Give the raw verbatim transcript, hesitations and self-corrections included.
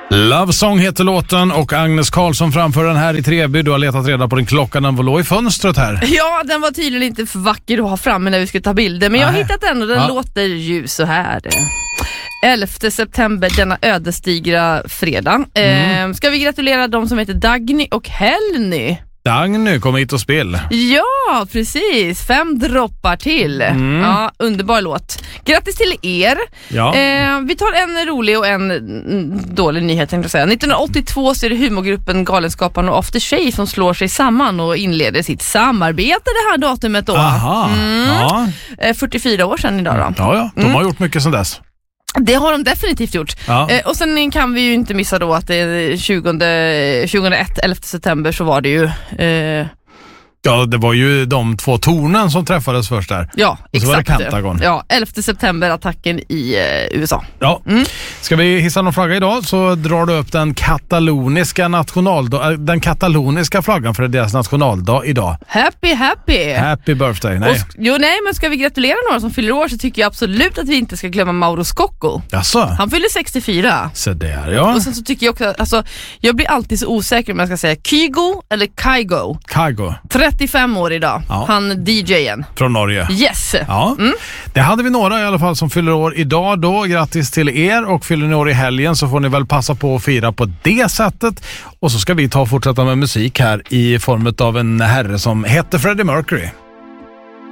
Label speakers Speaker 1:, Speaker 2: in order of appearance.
Speaker 1: Love Song heter låten och Agnes Karlsson framför den här i Treby. Du har letat reda på den klockan, den var låg i fönstret här.
Speaker 2: Ja, den var tydligen inte för vacker att ha framme när vi skulle ta bilder. Men jag har
Speaker 1: Nej.
Speaker 2: hittat den och den
Speaker 1: Ja.
Speaker 2: låter ju så här. elfte september, denna ödesdigra fredag. Mm. Eh, ska vi gratulera de som heter Dagny och Helny?
Speaker 1: Dagny, kom hit och spel.
Speaker 2: Ja, precis. Fem droppar till.
Speaker 1: Mm.
Speaker 2: Ja, underbar låt. Grattis till er.
Speaker 1: Ja.
Speaker 2: Eh, vi tar en rolig och en mm, dålig nyhet, tänkte jag säga. nittonhundraåttiotvå så är det humorgruppen Galenskaparna och After Shave som slår sig samman och inleder sitt samarbete det här datumet då.
Speaker 1: Aha.
Speaker 2: Mm.
Speaker 1: Ja.
Speaker 2: Eh, fyrtiofyra år sedan idag då.
Speaker 1: Ja, ja. De
Speaker 2: Mm.
Speaker 1: har gjort mycket sedan dess.
Speaker 2: Det har de definitivt gjort.
Speaker 1: Ja.
Speaker 2: Eh, och sen kan vi ju inte missa då att det är tjugonde, tjugohundraett, elfte september så var det ju... Eh,
Speaker 1: Ja, det var ju de två tornen som träffades först där.
Speaker 2: ja,
Speaker 1: Och så
Speaker 2: exakt.
Speaker 1: var det Pentagon.
Speaker 2: Ja, elfte september-attacken i eh, U S A.
Speaker 1: Ja.
Speaker 2: Mm.
Speaker 1: Ska vi hissa någon flagga idag så drar du upp den kataloniska nationaldag, den kataloniska flaggan för deras nationaldag idag.
Speaker 2: Happy, happy!
Speaker 1: Happy birthday. Nej.
Speaker 2: Och, jo, nej, men ska vi gratulera några som fyller år så tycker jag absolut att vi inte ska glömma Mauro Scocco.
Speaker 1: Jaså?
Speaker 2: Han fyller sextiofyra.
Speaker 1: Så där, ja.
Speaker 2: Och sen så tycker jag också, alltså, jag blir alltid så osäker om jag ska säga Kygo eller Kygo.
Speaker 1: Kygo.
Speaker 2: trettiofem år idag.
Speaker 1: Ja.
Speaker 2: Han D J:en.
Speaker 1: Från Norge.
Speaker 2: Yes.
Speaker 1: Ja,
Speaker 2: Mm.
Speaker 1: det hade vi några i alla fall som fyller år idag då. Grattis till er, och fyller ni år i helgen så får ni väl passa på att fira på det sättet. Och så ska vi ta och fortsätta med musik här i form av en herre som heter Freddie Mercury.